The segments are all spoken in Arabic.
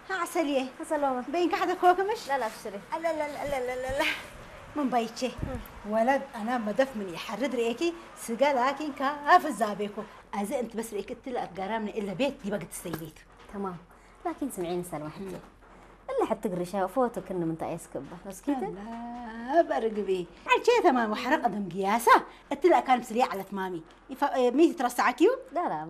عسلية سلامة بينك حدا كوكا مش؟ لا بشري لا لا لا لا لا لا من بايتشي ولد أنا مدف من يحرد ريكي سجى لكن كاف الزابيكو أزي أنت بس ريكي تلقى قرامنا إلا بيت دي بقت السيديت تمام لكن سمعيني سلمى حتى إلا حتى قرشها فوتك إنه من تأيس كبة بس كده لا برقبي على شيء تمام وحرق قدم قياسة التلقى كان مسريع على تمامي ميتي ترصع كيو لا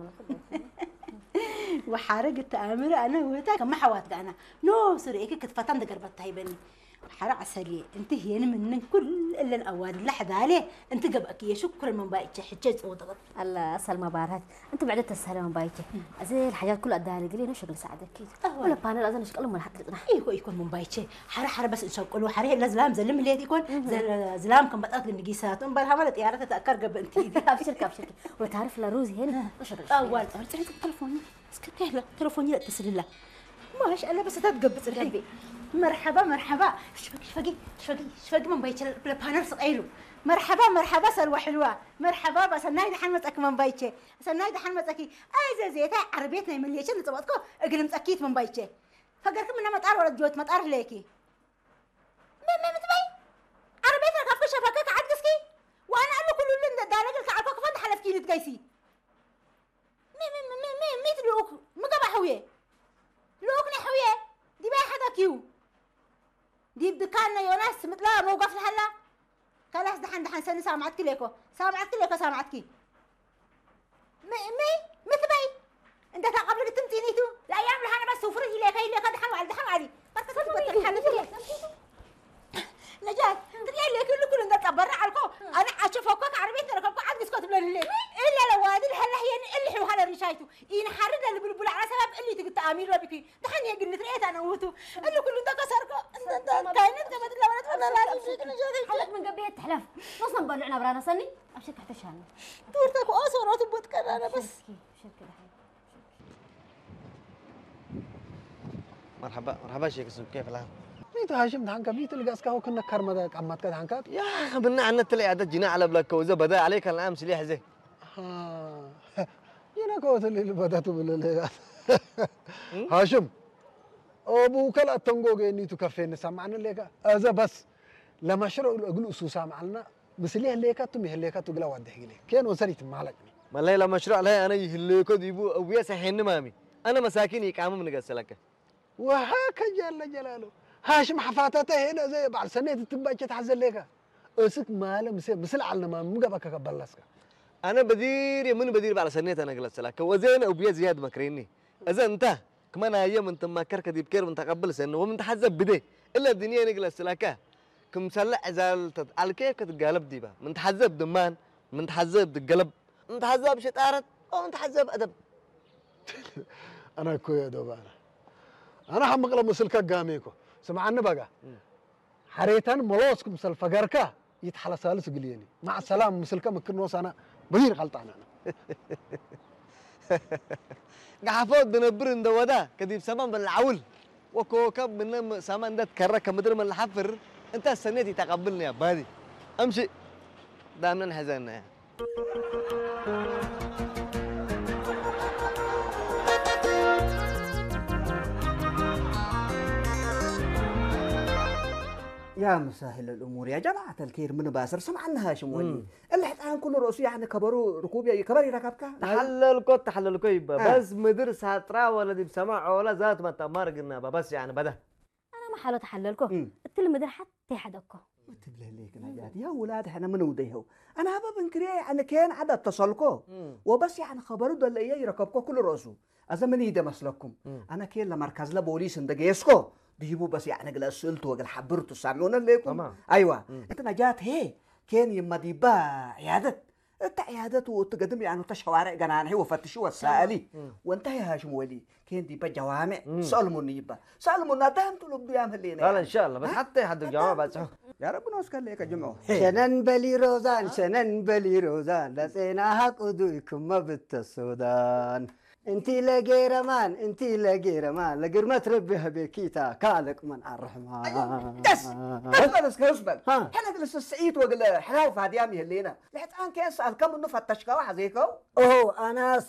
وحرق التأمر أنا وهتا ما حوات أنا نو سريكي كتفتان دقربت هاي بني حرق عسلية انت هي من كل إلا الأواد لحد عليه انت قبأك يا شكرا من بايتش حجاج وضغط الله سلمى بارات انت بعد تسهل من بايتش زي الحاجات كلها اداها لي قلي انا شغل ساعدك كده ولا بانل اذن شكل من حتى ايوه يكون من بايتش حرق بس ان شاء الله حرق لا زلام زلم اللي يكون زلام كم بتاكل النقيسات ام بالها طيارتها تاكر قبل انت ابشر وتعرف لا روزي هنا شغل اول رجعت التليفون اسكت لا تليفوني لا اتصل له ما شاء الله بس تتقبس الحين مرحبا شفقي من بايتش البانل صقيلو مرحبا سلوى حلوه مرحبا بس النايد حنمتك من بايتش النايد حنمتك اي زيتا عربيتنا من ليش اللي تبغتكو اقلم اكيد من بايتش فقركم من مطار ولا جوت مطار ليكي ما متبي عربيتنا كافك شبكك عدسكي وانا اقول له كل اللي دارك الكعبك فند حلفكي لتقيسي مي تلوك مقبع حويه لوكني حويه دي بقى حدا كيو دي بدكاننا يوناس مثلا موقف الحلا خلاص دحن سنة سامعتك ليكو سامعتك مي مثبي انت قبل تمتينيتو لا يعمل انا بس وفرجي ليك دحن علي بس تبغى تحل نجاة تريا ليك كل انت تبرع عليكم انا اشوفك عربيتنا ركبكم عاد مسكوت من الليل الا لو هذه الهلا هي اللي هو هلا رشايتو ان حرد اللي بالبول على سبب اللي تامير بك دحن يا قلت ريت انا وتو اللي كل انت كسركم انت كاينت ما تلونت انا لا نجاة حلك من قبل تحلف نص نبلعنا برانا سني ابشك تحت الشان دورتك واصورات بتكر انا بس شركه الحين مرحبا شيخ كيف الحال؟ ميتو هاشم دحنك ميتو اللي قاسك هو كنا كرمدك عمتك دحنك يا اخي بنا عنا تلاقي عدد جنا على بلاك وزا بدا عليك العام سليح زي جينا كوت اللي بدأتوا بالله هاشم ابو كلا تنقو نيتو كفين سمعنا ليك اذا بس لمشروع اقول اسوسا معلنا مسليه ليك تمي ليك تقلا ودح لي كان وصلت مالك ما لا مشروع لا انا يهليكو ديبو ابويا سحين مامي انا مساكين يقاموا من غسلك وهاك جل جلاله هاشم حفاتته هنا زي بعد سنه تتباكي تحزن ليك اسك مال مسل على ما مقبك قبلسك انا بدير من بدير بعد سنه انا غسلك وزين ابويا زياد مكريني اذا انت كمان ايام انت ما كرك دي بكير وانت قبل سنه ومن تحزب بده الا الدنيا نجلس لك كم سلع زالت على كيف كتقلب دي بقى من تحزب دمان من تحزب القلب من تحزب شطارت او من تحزب ادب انا كويا دوبانا انا حمقله مسلك قاميكو سمعنا بقى حريتان ملوسكم سلفقركا يتحلى سالس قليني مع السلام مسلك مكنوس انا بدير غلطان انا قحفوت بنبرن دودا كديب سمان بالعول وكوكب من سمان ده تكرك مدر من الحفر انت السنه دي تقبلني يا بادي امشي دامنا حزننا يا مسهل الامور يا جماعه الخير من باسر سمعنا هاشم ولي اللي الان كل رؤوس يعني كبروا ركوب يا كبر ركبك تحللكو يبقى بس مدر ساترا ولا دي بسمع ولا ذات ما تمارقنا بس يعني بدا انا ما حاله تحللكو قلت له مدر حتى حدكو وتبلي ليك نجات يا ولاد احنا من وديهو انا هبا بنكري يعني كان عدد اتصلكو وبس يعني خبروا ده اللي يركبكو كل رؤوسه ازمني ده مسلكم انا كان لمركز لبوليس اندجيسكو ديبو بس يعني قال سلتو وقال حبرتو سامعونا ليكم ايوه انت نجات هي كان يما ديبا عيادت انت عيادت وتقدم يعني تشوارع جنان هي وفتشوا السائلي وانت يا هاشم ولي كان ديبا جوامع سالمون يبا سالمون دام طلب بيام هلينا لا ان شاء الله بس حتى حد الجوامع بس يا رب نوسكن ليك جمعوا شنن بلي روزان لسيناها قدويكم ما بالتسودان انتي لقيرمان لقير ما تربيها بكيتا كالك من الرحمن بس كرسبل انا جلس السعيد وقال حلاوه في هديامي هلينا لحد الان كان سال كم انه فتشكوا حزيكو اوه انا